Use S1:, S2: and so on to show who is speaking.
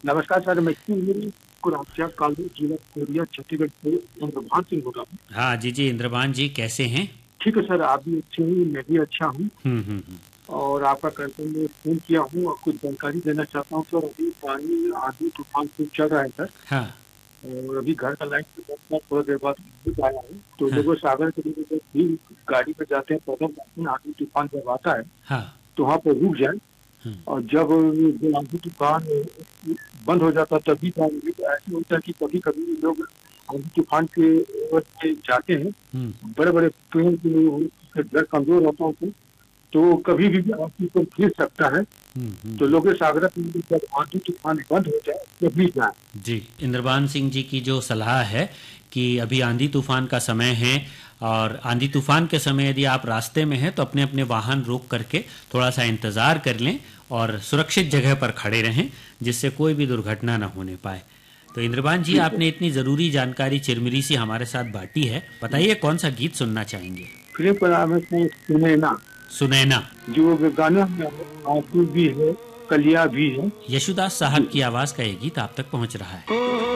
S1: नमस्कार सर, मैं कुरासिया कालू जिला कोरिया छत्तीसगढ़ से इंद्रभान सिंह बोल रहा हूँ।
S2: हाँ जी जी, इंद्रभान जी कैसे हैं?
S1: ठीक है सर, आप भी अच्छे हैं, मैं भी अच्छा हूँ।
S2: हम्म।
S1: और आपका कार्यक्रम में फोन किया हूँ और कुछ जानकारी देना चाहता हूँ सर। अभी पानी आंधी तूफान खूब चल रहा है सर।
S2: हाँ
S1: और अभी घर का लाइट थोड़ा देर बाद बुझ आया है, तो
S2: हाँ
S1: लोगों सागर के लिए जब भी गाड़ी पे जाते हैं पैदल जाते हैं, आंधी तूफान जब आता है
S2: हाँ।
S1: तो वहाँ पर रुक जाए।
S2: हम्म,
S1: और जब वो आंधी तूफान बंद हो जाता तभी जाएंगे। तो ऐसे होता है कि कभी कभी लोग आंधी तूफान के ओर से जाते हैं,
S2: हम्म,
S1: बड़े बड़े पेड़ के घर कमजोर होता है तो कभी भी आंधी पर गिर सकता है। तो
S2: हम्म।
S1: लोग सागर में जब आंधी तूफान बंद हो जाए तभी जाए।
S2: जी, इंद्रभान सिंह जी की जो सलाह है कि अभी आंधी तूफान का समय है, और आंधी तूफान के समय यदि आप रास्ते में हैं तो अपने अपने वाहन रोक करके थोड़ा सा इंतज़ार कर लें और सुरक्षित जगह पर खड़े रहें, जिससे कोई भी दुर्घटना न होने पाए। तो इंद्रभान जी,
S1: ठीक है,
S2: आपने इतनी ज़रूरी जानकारी चिरमिरी सी हमारे साथ बांटी है। बताइए कौन सा गीत सुनना चाहेंगे?
S1: फिल्म का नाम है सुनैना।
S2: सुनैना।
S1: जो गाना है आंसू भी है, कलिया भी है।
S2: यशुदास साहब
S1: जी।
S2: की आवाज़ का ये गीत आप तक पहुंच रहा है।